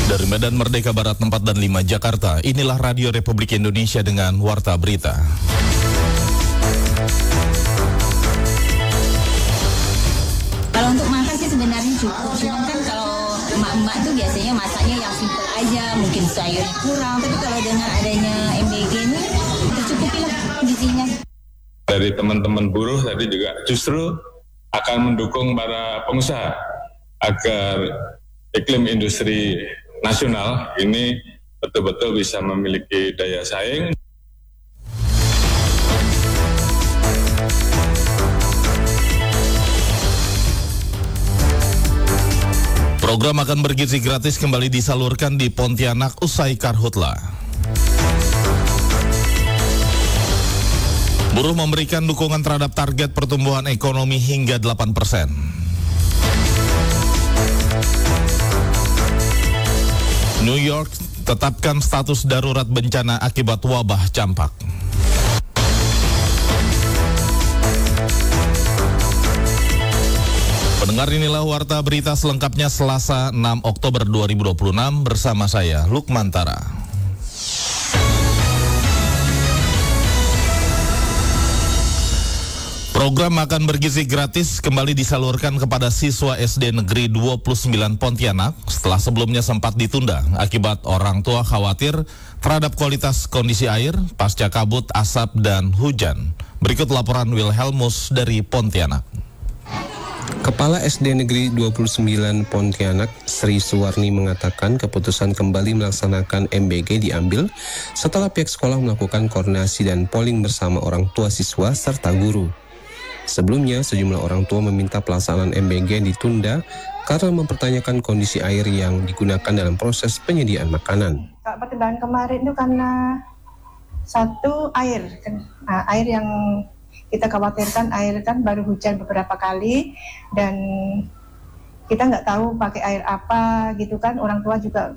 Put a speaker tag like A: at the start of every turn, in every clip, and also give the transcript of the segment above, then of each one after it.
A: Dari Medan Merdeka Barat 4 dan 5 Jakarta, inilah Radio Republik Indonesia dengan Warta Berita.
B: Kalau untuk makan sih sebenarnya cukup, cuman kan kalau emak-emak tuh biasanya masaknya yang simpel aja, mungkin sayurnya kurang, tapi kalau dengan adanya MBG ini tercukupi lah gizinya.
C: Dari teman-teman buruh tadi juga justru akan mendukung para pengusaha agar iklim industri nasional ini betul-betul bisa memiliki daya saing.
A: Program makan bergizi gratis kembali disalurkan di Pontianak usai Karhutla. Buruh memberikan dukungan terhadap target pertumbuhan ekonomi hingga 8%. New York tetapkan status darurat bencana akibat wabah campak. Pendengar, inilah Warta Berita selengkapnya Selasa 6 Oktober 2026 bersama saya, Lukman Tara. Program makan bergizi gratis kembali disalurkan kepada siswa SD Negeri 29 Pontianak setelah sebelumnya sempat ditunda akibat orang tua khawatir terhadap kualitas kondisi air pasca kabut, asap, dan hujan. Berikut laporan Wilhelmus dari Pontianak.
D: Kepala SD Negeri 29 Pontianak, Sri Suwarni mengatakan keputusan kembali melaksanakan MBG diambil setelah pihak sekolah melakukan koordinasi dan polling bersama orang tua siswa serta guru. Sebelumnya, sejumlah orang tua meminta pelaksanaan MBG ditunda karena mempertanyakan kondisi air yang digunakan dalam proses penyediaan makanan.
E: Pertimbangan kemarin itu karena satu air, air yang kita khawatirkan air kan baru hujan beberapa kali dan kita nggak tahu pakai air apa gitu kan. Orang tua juga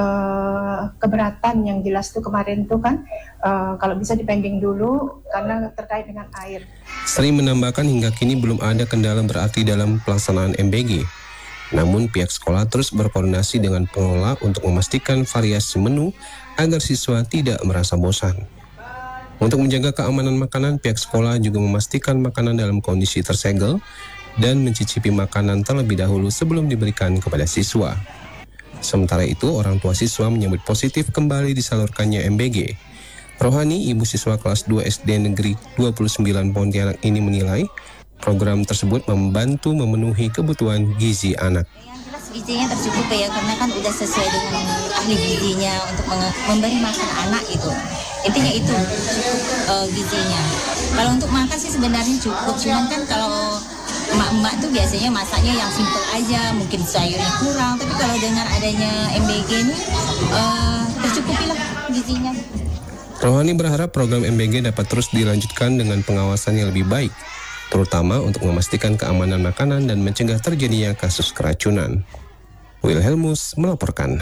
E: keberatan yang jelas tuh kemarin tuh kan kalau bisa dipending dulu karena terkait dengan air.
D: Sri menambahkan hingga kini belum ada kendala berarti dalam pelaksanaan MBG. Namun pihak sekolah terus berkoordinasi dengan pengelola untuk memastikan variasi menu agar siswa tidak merasa bosan. Untuk menjaga keamanan makanan, pihak sekolah juga memastikan makanan dalam kondisi tersegel dan mencicipi makanan terlebih dahulu sebelum diberikan kepada siswa. Sementara itu, orang tua siswa menyambut positif kembali disalurkannya MBG. Rohani, ibu siswa kelas 2 SD Negeri 29 Pontianak ini menilai program tersebut membantu memenuhi kebutuhan gizi anak.
B: Yang jelas gizinya tercukupi ya, karena kan udah sesuai dengan ahli gizinya untuk memberi makan anak itu. Intinya itu gizinya. Kalau untuk makan sih sebenarnya cukup, cuman kan kalau emak-emak tuh biasanya masaknya yang simpel aja, mungkin sayurnya kurang, tapi kalau dengan adanya MBG ini tercukupi lah gizinya.
D: Rohani berharap program MBG dapat terus dilanjutkan dengan pengawasan yang lebih baik, terutama untuk memastikan keamanan makanan dan mencegah terjadinya kasus keracunan. Wilhelmus melaporkan.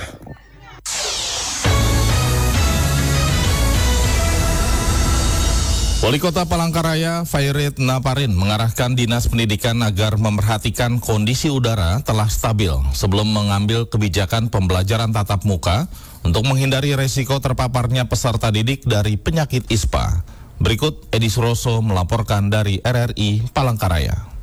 A: Wali Kota Palangkaraya, Fairit Naparin, mengarahkan Dinas Pendidikan agar memperhatikan kondisi udara telah stabil sebelum mengambil kebijakan pembelajaran tatap muka untuk menghindari resiko terpaparnya peserta didik dari penyakit ISPA. Berikut Edi Suroso melaporkan dari RRI Palangkaraya.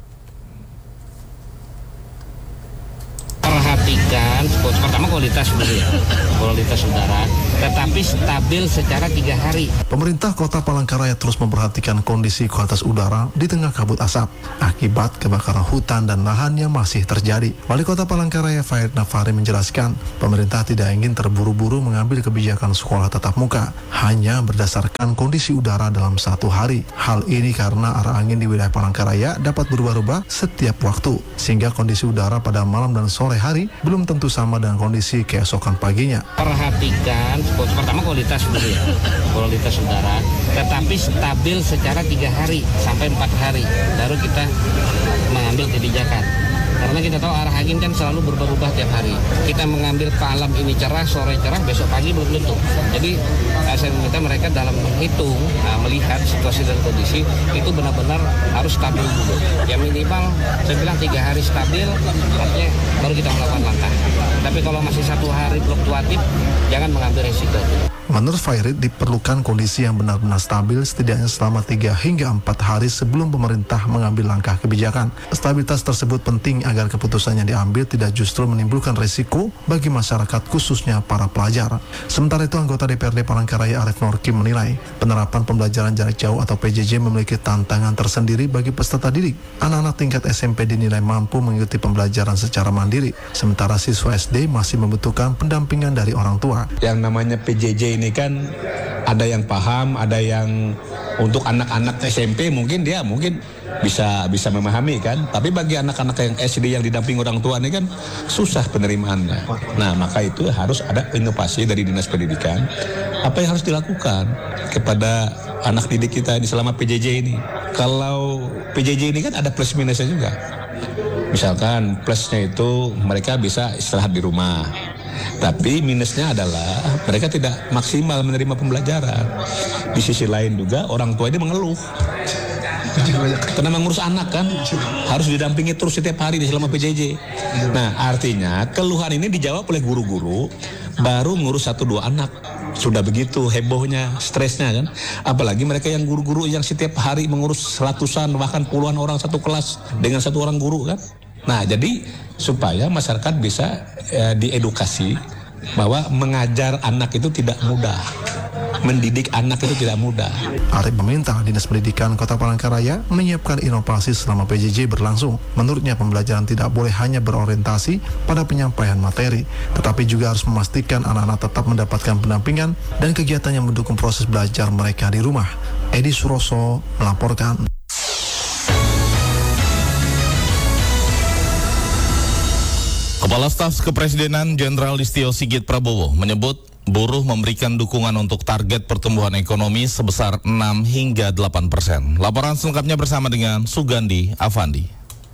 F: Perhatikan pertama kualitas udara, tetapi stabil secara 3 hari.
G: Pemerintah Kota Palangkaraya terus memperhatikan kondisi kualitas udara di tengah kabut asap akibat kebakaran hutan dan lahan yang masih terjadi. Wali Kota Palangkaraya Fairit Naparin menjelaskan, pemerintah tidak ingin terburu-buru mengambil kebijakan sekolah tatap muka hanya berdasarkan kondisi udara dalam 1 hari. Hal ini karena arah angin di wilayah Palangkaraya dapat berubah-ubah setiap waktu, sehingga kondisi udara pada malam dan sore hari belum tentu sama dengan kondisi keesokan paginya.
F: Perhatikan pertama kualitas udara, tetapi stabil secara 3 hari sampai 4 hari baru kita mengambil kebijakan. Karena kita tahu arah angin kan selalu berubah-ubah tiap hari. Kita mengambil malam ini cerah, sore cerah, besok pagi belum tentu. Jadi saya meminta mereka dalam menghitung, melihat situasi dan kondisi itu benar-benar harus stabil dulu. Ya minimal saya bilang 3 hari stabil, artinya baru kita melakukan langkah. Tapi Tapi kalau masih 1 hari fluktuatif, jangan mengambil resiko.
G: Menurut Fairit, diperlukan kondisi yang benar-benar stabil setidaknya selama 3 hingga 4 hari sebelum pemerintah mengambil langkah kebijakan. Stabilitas tersebut penting agar keputusan yang diambil tidak justru menimbulkan risiko bagi masyarakat khususnya para pelajar. Sementara itu, anggota DPRD Palangkaraya Arief Norkim menilai penerapan pembelajaran jarak jauh atau PJJ memiliki tantangan tersendiri bagi peserta didik. Anak-anak tingkat SMP dinilai mampu mengikuti pembelajaran secara mandiri, sementara siswa SD masih membutuhkan pendampingan dari orang tua.
H: Yang namanya PJJ ini kan ada yang paham, ada yang untuk anak-anak SMP mungkin bisa memahami kan. Tapi bagi anak-anak yang SD yang didampingi orang tua ini kan susah penerimaannya. Nah, maka itu harus ada inovasi dari Dinas Pendidikan. Apa yang harus dilakukan kepada anak didik kita ini selama PJJ ini? Kalau PJJ ini kan ada plus minusnya juga. Misalkan plusnya itu mereka bisa istirahat di rumah. Tapi minusnya adalah mereka tidak maksimal menerima pembelajaran. Di sisi lain juga orang tua ini mengeluh. Karena mengurus anak kan harus didampingi terus setiap hari di selama PJJ. Nah, artinya keluhan ini dijawab oleh guru-guru baru mengurus 1-2 anak. Sudah begitu hebohnya, stresnya kan. Apalagi mereka yang guru-guru yang setiap hari mengurus ratusan bahkan puluhan orang satu kelas dengan 1 orang guru kan. Nah, jadi supaya masyarakat bisa diedukasi bahwa mengajar anak itu tidak mudah. Mendidik anak itu tidak mudah.
G: Arief meminta Dinas Pendidikan Kota Palangkaraya menyiapkan inovasi selama PJJ berlangsung. Menurutnya, pembelajaran tidak boleh hanya berorientasi pada penyampaian materi, tetapi juga harus memastikan anak-anak tetap mendapatkan pendampingan dan kegiatan yang mendukung proses belajar mereka di rumah. Edi Suroso melaporkan.
A: Kepala Staf Kepresidenan Jenderal Listio Sigit Prabowo menyebut buruh memberikan dukungan untuk target pertumbuhan ekonomi sebesar 6 hingga 8%. Laporan selengkapnya bersama dengan Sugandi Avandi.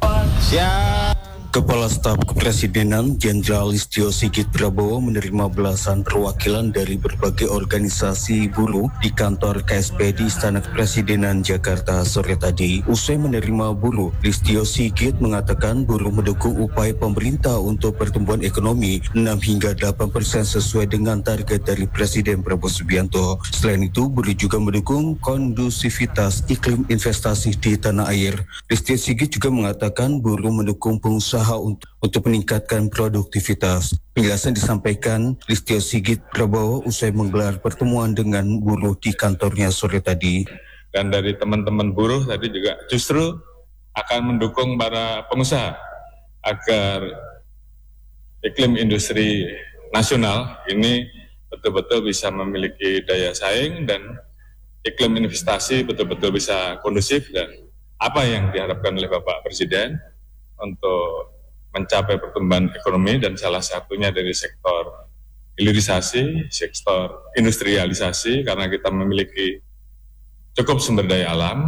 I: Kepala Staf Kepresidenan Jenderal Listio Sigit Prabowo menerima belasan perwakilan dari berbagai organisasi buruh di kantor KSP di Istana Kepresidenan Jakarta sore tadi. Usai menerima buruh, Listio Sigit mengatakan buruh mendukung upaya pemerintah untuk pertumbuhan ekonomi 6 hingga 8% sesuai dengan target dari Presiden Prabowo Subianto. Selain itu, buruh juga mendukung kondusivitas iklim investasi di tanah air. Listio Sigit juga mengatakan buruh mendukung pengusaha untuk meningkatkan produktivitas. Penjelasan disampaikan Listio Sigit Prabowo usai menggelar pertemuan dengan buruh di kantornya sore tadi.
C: Dan dari teman-teman buruh tadi juga justru akan mendukung para pengusaha agar iklim industri nasional ini betul-betul bisa memiliki daya saing dan iklim investasi betul-betul bisa kondusif, dan apa yang diharapkan oleh Bapak Presiden untuk mencapai pertumbuhan ekonomi, dan salah satunya dari sektor hilirisasi, sektor industrialisasi, karena kita memiliki cukup sumber daya alam,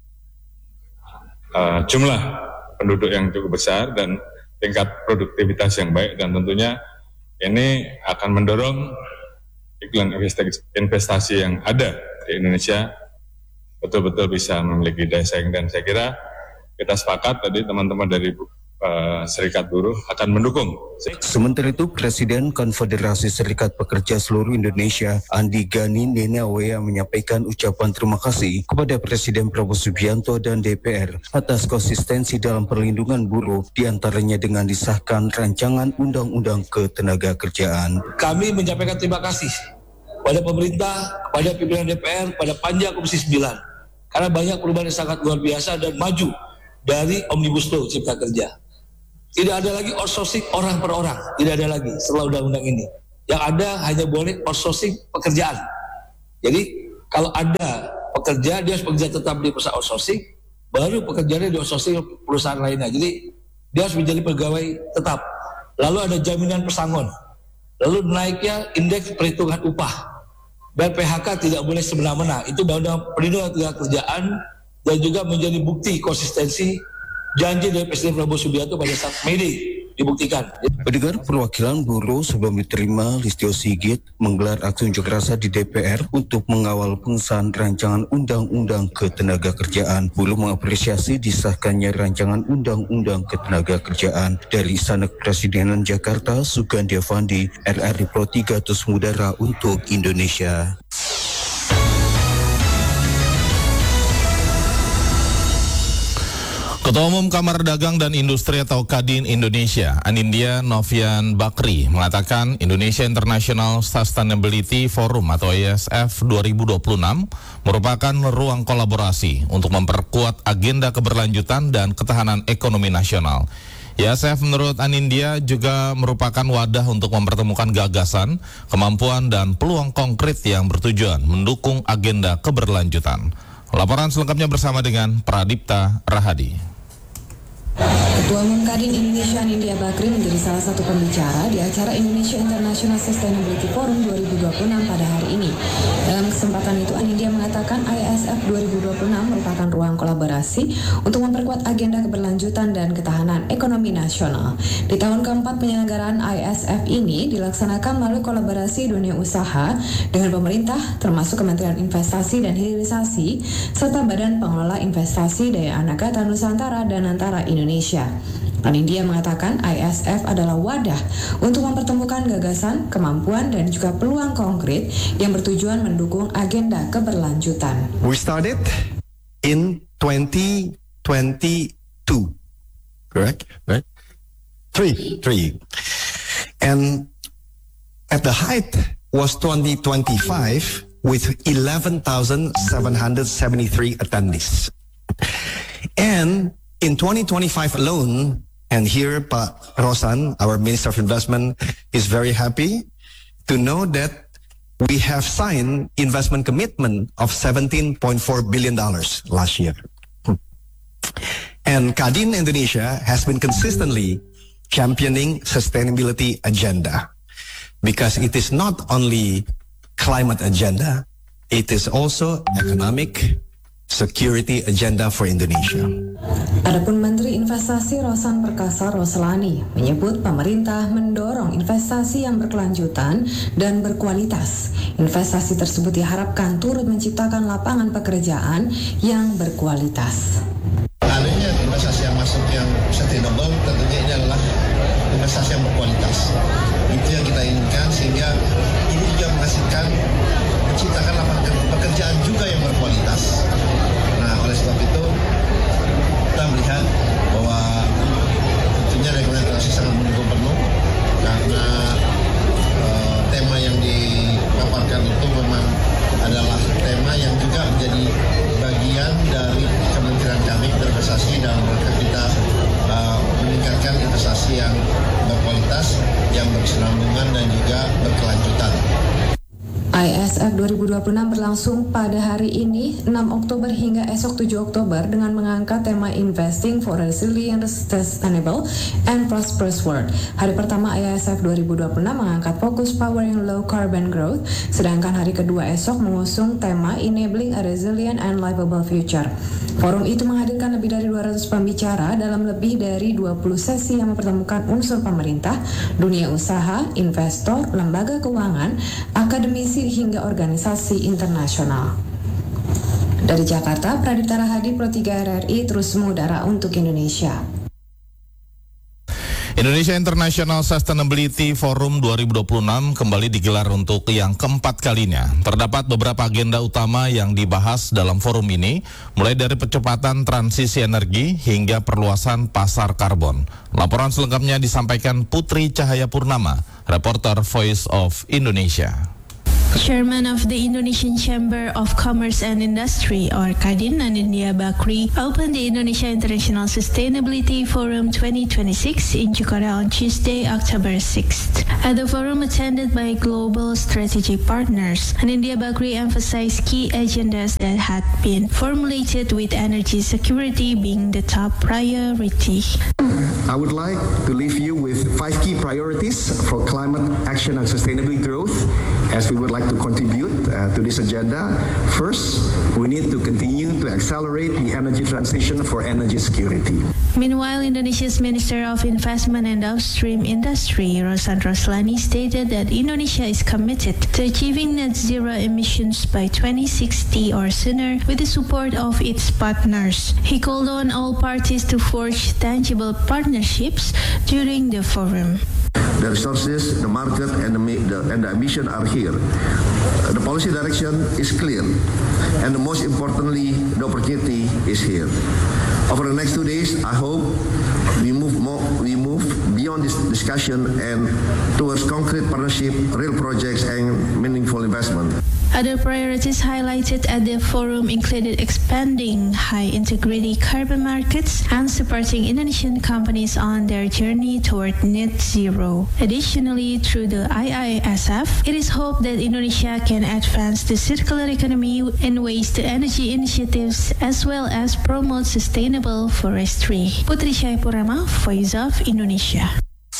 C: jumlah penduduk yang cukup besar, dan tingkat produktivitas yang baik, dan tentunya ini akan mendorong iklim investasi yang ada di Indonesia betul-betul bisa memiliki daya saing. Dan saya kira kita sepakat tadi teman-teman dari Serikat Buruh akan mendukung.
I: Sementara itu, Presiden Konfederasi Serikat Pekerja Seluruh Indonesia, Andi Gani Nenawea, menyampaikan ucapan terima kasih kepada Presiden Prabowo Subianto dan DPR atas konsistensi dalam perlindungan buruh, diantaranya dengan disahkan rancangan Undang-Undang Ketenagakerjaan.
J: Kami menyampaikan terima kasih pada pemerintah, kepada pimpinan DPR, pada Panja Komisi 9, karena banyak perubahan yang sangat luar biasa dan maju dari Omnibus Law Cipta Kerja. Tidak ada lagi outsourcing orang per orang, tidak ada lagi setelah undang-undang ini. Yang ada hanya boleh outsourcing pekerjaan. Jadi kalau ada pekerja, dia harus bekerja tetap di perusahaan outsourcing, baru pekerjaannya di outsourcing perusahaan lainnya. Jadi dia harus menjadi pegawai tetap. Lalu ada jaminan pesangon. Lalu naiknya indeks perhitungan upah. Dan PHK tidak boleh semena-mena. Itu undang-undang perlindungan tenaga kerjaan, dan juga menjadi bukti konsistensi janji dari Presiden Prabowo Subianto pada saat Mei Day dibuktikan.
I: Pendengar, perwakilan buruh sebelum diterima Listio Sigit menggelar aksi unjuk rasa di DPR untuk mengawal pengesahan rancangan undang-undang ketenagakerjaan. Buruh mengapresiasi disahkannya rancangan undang-undang ketenagakerjaan dari Istana Kepresidenan Jakarta, Sugandi Avandi, RRI Pro 3 Terus Mudara untuk Indonesia.
A: Ketua Umum Kamar Dagang dan Industri atau Kadin Indonesia, Anindya Novian Bakri, mengatakan Indonesia International Sustainability Forum atau ISF 2026 merupakan ruang kolaborasi untuk memperkuat agenda keberlanjutan dan ketahanan ekonomi nasional. ISF menurut Anindya juga merupakan wadah untuk mempertemukan gagasan, kemampuan, dan peluang konkret yang bertujuan mendukung agenda keberlanjutan. Laporan selengkapnya bersama dengan Pradipta Rahadi.
K: Ketua Umum Kadin Indonesia Anindya Bakri menjadi salah satu pembicara di acara Indonesia International Sustainability Forum 2026 pada hari ini. Dalam kesempatan itu, Anindya mengatakan ISF 2026 merupakan ruang kolaborasi untuk memperkuat agenda keberlanjutan dan ketahanan ekonomi nasional. Di tahun keempat penyelenggaraan ISF ini dilaksanakan melalui kolaborasi dunia usaha dengan pemerintah, termasuk Kementerian Investasi dan Hilirisasi, serta Badan Pengelola Investasi Daya Anaga Nusantara dan Antara Indonesia. Anindya mengatakan ISF adalah wadah untuk mempertemukan gagasan, kemampuan, dan juga peluang konkret yang bertujuan mendukung agenda keberlanjutan.
L: We started in 2022, correct? Right? Three. And at the height was 2025 with 11,773 attendees. And in 2025 alone, and here Pak Rosan, our Minister of Investment, is very happy to know that we have signed investment commitment of $17.4 billion last year. And Kadin Indonesia has been consistently championing sustainability agenda because it is not only climate agenda, it is also economic security agenda for Indonesia.
K: Adapun Menteri Investasi Rosan Perkasa Roslani menyebut pemerintah mendorong investasi yang berkelanjutan dan berkualitas. Investasi tersebut diharapkan turut menciptakan lapangan pekerjaan yang berkualitas.
M: Adanya investasi yang masuk yang sustainable tentunya ini adalah investasi yang berkualitas. Itu yang kita inginkan sehingga ini juga menghasilkan menciptakan lapangan pekerjaan juga yang berkualitas. Nah, oleh sebab itu kita melihat bahwa tentunya regulasi sangat mendukung penuh karena tema yang dipaparkan itu memang adalah tema yang juga menjadi bagian dari kementerian kami berinvestasi dalam rangka kita meningkatkan investasi yang berkualitas, yang berkesinambungan dan juga berkelanjutan.
K: ISF 2026 berlangsung pada hari ini 6 Oktober hingga esok 7 Oktober dengan mengangkat tema Investing for a Resilient, Sustainable, and Prosperous World. Hari pertama ISF 2026 mengangkat fokus Powering Low Carbon Growth, sedangkan hari kedua esok mengusung tema Enabling a Resilient and Livable Future. Forum itu menghadirkan lebih dari 200 pembicara dalam lebih dari 20 sesi yang mempertemukan unsur pemerintah, dunia usaha, investor, lembaga keuangan, akademisi hingga organisasi internasional. Dari Jakarta, Pradipta Rahadi, Pro 3 RRI, terus mengudara untuk Indonesia.
A: Indonesia International Sustainability Forum 2026 kembali digelar untuk yang keempat kalinya. Terdapat beberapa agenda utama yang dibahas dalam forum ini, mulai dari percepatan transisi energi hingga perluasan pasar karbon. Laporan selengkapnya disampaikan Putri Cahaya Purnama, reporter Voice of Indonesia.
N: Chairman of the Indonesian Chamber of Commerce and Industry, or Kadin, Anindya Bakri, opened the Indonesia International Sustainability Forum 2026 in Jakarta on Tuesday, October 6th. At the forum attended by global strategic partners, Anindya Bakri emphasized key agendas that had been formulated with energy security being the top priority.
O: I would like to leave you with 5 key priorities for climate action and sustainability growth as we would like to contribute to this agenda, first, we need to continue to accelerate the energy transition for energy security.
N: Meanwhile, Indonesia's Minister of Investment and Upstream Industry, Rosan Roslani, stated that Indonesia is committed to achieving net zero emissions by 2060 or sooner with the support of its partners. He called on all parties to forge tangible partnerships during the forum.
O: The resources, the market, and the ambition are here. The policy direction is clear, and most importantly, the opportunity is here. Over the next 2 days, I hope we move beyond this discussion and towards concrete partnership, real projects, and meaningful investment.
N: Other priorities highlighted at the forum included expanding high-integrity carbon markets and supporting Indonesian companies on their journey toward net zero. Additionally, through the IISF, it is hoped that Indonesia can advance the circular economy and waste-to-energy initiatives as well as promote sustainable forestry. Putri Syahpurama, Voice of Indonesia.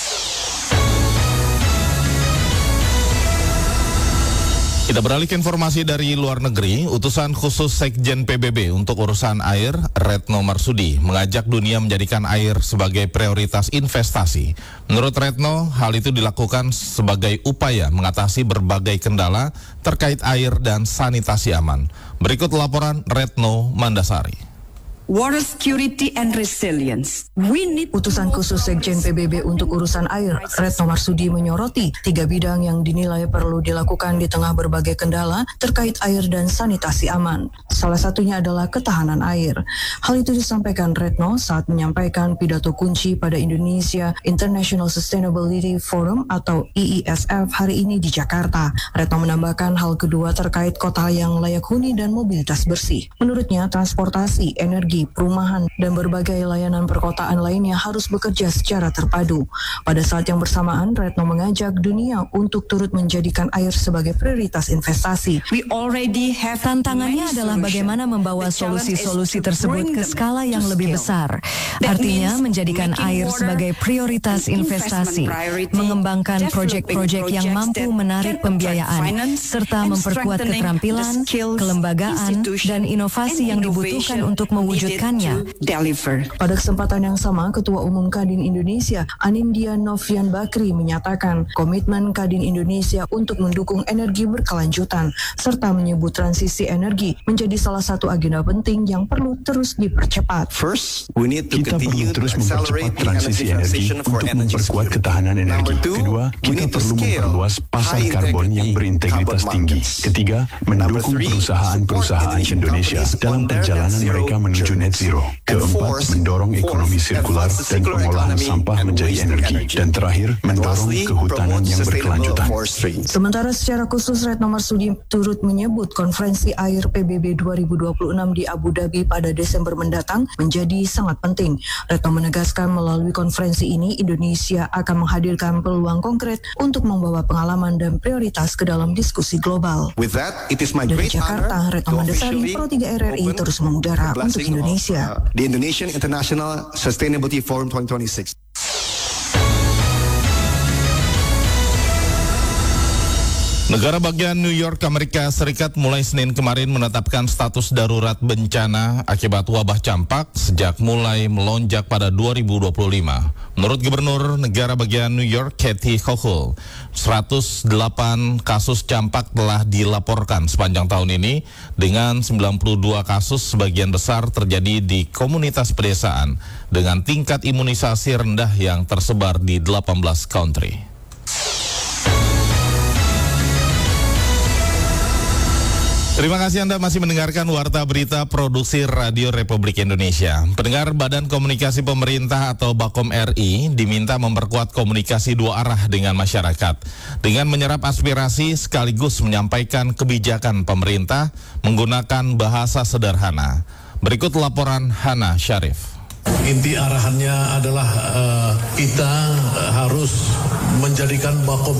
A: Kita beralih ke informasi dari luar negeri. Utusan khusus Sekjen PBB untuk urusan air, Retno Marsudi, mengajak dunia menjadikan air sebagai prioritas investasi. Menurut Retno, hal itu dilakukan sebagai upaya mengatasi berbagai kendala terkait air dan sanitasi aman. Berikut laporan Retno Mandasari.
P: Water security and resilience. Utusan khusus Sekjen PBB untuk urusan air, Retno Marsudi, menyoroti 3 bidang yang dinilai perlu dilakukan di tengah berbagai kendala terkait air dan sanitasi aman. Salah satunya adalah ketahanan air. Hal itu disampaikan Retno saat menyampaikan pidato kunci pada Indonesia International Sustainability Forum atau IISF hari ini di Jakarta. Retno menambahkan hal kedua terkait kota yang layak huni dan mobilitas bersih. Menurutnya, transportasi, energi, perumahan, dan berbagai layanan perkotaan lainnya harus bekerja secara terpadu. Pada saat yang bersamaan, Retno mengajak dunia untuk turut menjadikan air sebagai prioritas investasi.
Q: Tantangannya adalah bagaimana membawa solusi-solusi tersebut ke skala yang lebih besar. Artinya, menjadikan air sebagai prioritas investasi, mengembangkan proyek-proyek yang mampu menarik pembiayaan, serta memperkuat keterampilan, kelembagaan, dan inovasi yang dibutuhkan untuk mewujudkannya.
P: Pada kesempatan yang sama, Ketua Umum Kadin Indonesia, Anindya Novian Bakri, menyatakan komitmen Kadin Indonesia untuk mendukung energi berkelanjutan, serta menyebut transisi energi menjadi salah satu agenda penting yang perlu terus dipercepat.
R: Kita perlu terus mempercepat transisi energi untuk memperkuat ketahanan energi. Kedua, kita perlu memperluas pasar karbon yang berintegritas tinggi. Ketiga, mendukung perusahaan-perusahaan Indonesia dalam perjalanan mereka menuju net zero. Keempat, mendorong ekonomi sirkular dan pengolahan sampah menjadi energi. Dan terakhir, mendorong kehutanan yang berkelanjutan.
P: Sementara secara khusus, Retno Marsudi turut menyebut konferensi air PBB 2026 di Abu Dhabi pada Desember mendatang menjadi sangat penting. Retno menegaskan melalui konferensi ini, Indonesia akan menghadirkan peluang konkret untuk membawa pengalaman dan prioritas ke dalam diskusi global. Dari Jakarta, Retno Mandasari, Pro 3 RRI terus mengudara untuk Indonesia.
O: The Indonesian International Sustainability Forum 2026.
A: Negara bagian New York, Amerika Serikat mulai Senin kemarin menetapkan status darurat bencana akibat wabah campak sejak mulai melonjak pada 2025. Menurut Gubernur negara bagian New York, Kathy Hochul, 108 kasus campak telah dilaporkan sepanjang tahun ini dengan 92 kasus sebagian besar terjadi di komunitas pedesaan dengan tingkat imunisasi rendah yang tersebar di 18 country. Terima kasih Anda masih mendengarkan Warta Berita Produksi Radio Republik Indonesia. Pendengar, Badan Komunikasi Pemerintah atau Bakom RI diminta memperkuat komunikasi dua arah dengan masyarakat dengan menyerap aspirasi sekaligus menyampaikan kebijakan pemerintah menggunakan bahasa sederhana. Berikut laporan Hana Syarif.
S: Inti arahannya adalah kita harus menjadikan Bakom